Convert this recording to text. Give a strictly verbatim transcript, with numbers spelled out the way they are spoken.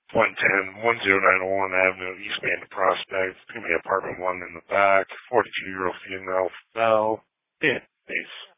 one ten, one oh nine one Avenue, East Bend Prospect. It's going to be apartment one in the back. forty-two-year-old female fell. Yeah, peace.